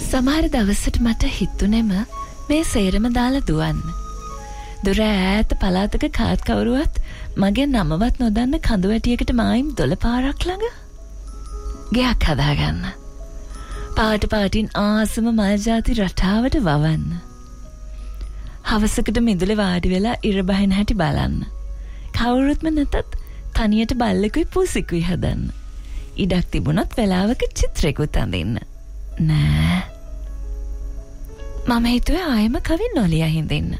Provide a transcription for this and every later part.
සමහර දවසට මට හිතුනේම මේ සේරම දාලා දුවන්න. දුර ඈත පළාතක කාත් කවුරුවත් මගේ නමවත් නොදන්න කඳු වැටියකට මායිම් 12 පාරක් ළඟ ගයක් හදාගන්න. පාට පාටින් ආසම මල් ජාති රටාවට වවන්න. හවසකට මිදුලේ වාඩි වෙලා ඉර බහින හැටි බලන්න. කවුරුත්ම නැතත් තනියට බල්ලෙකුයි පුසිකුයි හදන්න. ඉඩක් තිබුණොත් වෙලාවක චිත්‍රයකුත් අඳින්න. නෑ. මම හිතුවේ ආයෙම කවි නොලියා හින්දින්න.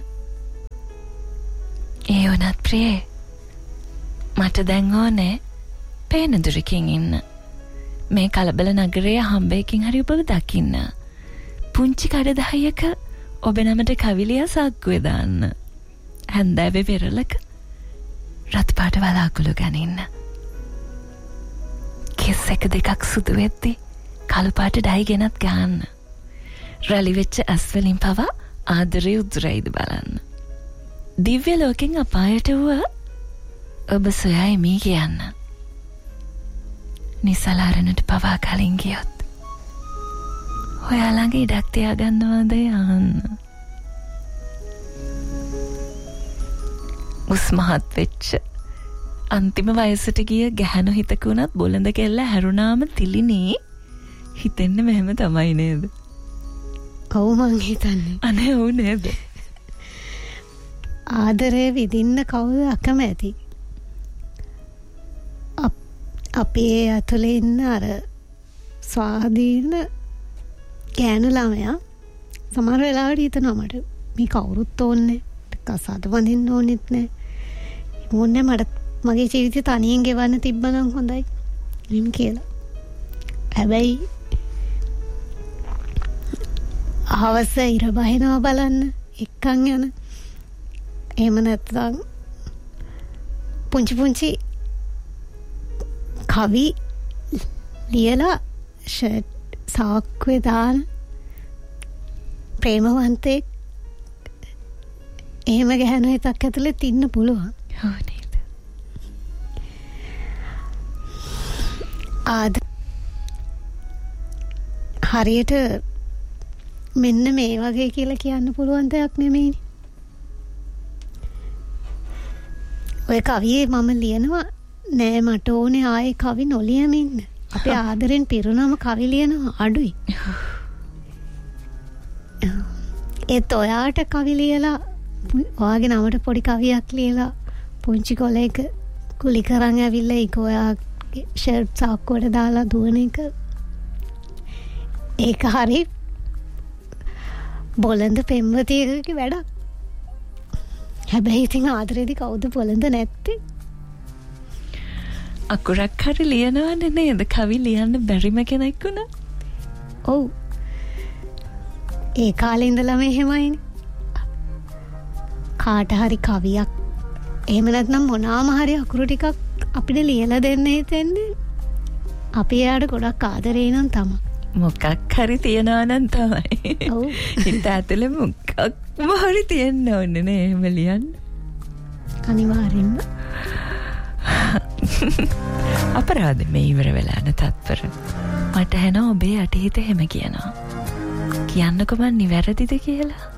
ඒ වුණත් ප්‍රියේ මට දැන් ඕනේ පේන දුරකින් ඉන්න. මේ කලබල නගරයේ හම්බේකින් හරි ඔබව දකින්න. පුංචි කඩදායක ඔබ නමට කවිලියා සාක්කුවේ දාන්න. හැන්දෑවේ පෙරලක රත් පාට වලාකුළු ගනින්න. කෙස් එක දෙකක් සුදු වෙද්දි කළු පාට ඩයි ගෙනත් ගන්න. රැලි වෙච්ච ඇස් වලින් පවා ආදරේ උදුරයිද බලන්න. දිව්‍ය ලෝකෙන් අපායට වුව ඔබ සොයයි මී කියන්න. නිසලාරණට පවා කලින් ගියොත් ඔයාලඟ ඉඩක් තියාගන්නවද යන්න. උස්මහත් වෙච්ච අන්තිම වයසට ගිය ගැහැණු හිතකුණත් බොළඳ කෙල්ල හැරුණාම තිලිනේ හිතෙන්න මෙහෙම තමයි නේද? ඔව් මං හිතන්නේ. අනේ ඔව් නේද? ආදරේ විඳින්න කවුද අකමැති? අපේ ඇතුලේ ඉන්න අර ස්වාධීන ගෑනු ළමයා සමහර වෙලාවට හිතනවා මට මේ කවුරුත් ඕනේ කසාද වඳින්න ඕනෙත් නෑ. ඕනේ මට මගේ ජීවිතය තනියෙන් ගෙවන්න තිබ්බනම් හොඳයි එහෙම කියලා. හැබැයි හවස ඉර බහිනවා බලන්න එක්කන් යන. එහෙම නැත්නම් පුංචි කවි ලියලා ෂර්ට් සාක්කුවේ දාන ප්‍රේමවන්තයෙක් එහෙම ගැහැණු හිතක් ඇතුලේ තින්න පුළුවන්. ඔව් නේද? හරියට මෙන්න මේ වගේ කියලා කියන්න පුළුවන් දෙයක් නෙමෙයිනේ. ඔය කවියේ මම ලියනවා නෑ මට ඕනේ ආයේ කවි නොලියම ඉන්න. අපේ ආදරෙන් පිරුණම කවි ලියනවා අඩුයි. ඒත් ඔයාට කවි ලියලා ඔයාගේ නමට පොඩි කවියක් ලියලා පුංචි කොලේක කුලි කරන් ඇවිල්ලා ඒක ඔයාගේ ෂර්ට් සාක්කුවට දාලා දුවන එක ඒක හරි බොළඳ පෙම්වතියකගේ වැඩක්. හැබැයි ඉතින් ආදරේදී කවුද බොළඳ නැත්තේ? අකුරක් හරි ලියනවනේ නේද? කවි ලියන්න බැරිම කෙනෙක් වුණා. ඔව්. ඒ කාලේ ඉඳලම එහෙමයිනේ. කාට හරි කවියක් එහෙම නැත්නම් මොනාම හරි අකුරු ටිකක් අපිට ලියලා දෙන්න හිතෙන්නේ අපි එයාට ගොඩක් ආදරේ නම් තමයි. මොකක් හරි තියනවා නම් තමයි. ඔව්. හිත ඇතුලේ මොකක්ම හරි තියෙන්න ඕනේ නේ එහෙම ලියන්න. අනිවාර්යෙන්ම. අපරාධ මේ ඉවර වෙලා නැතත්පර. මට හැන ඔබේ අටහිත හැම කියනවා. කියන්නකො මන් නිවැරදිද කියලා.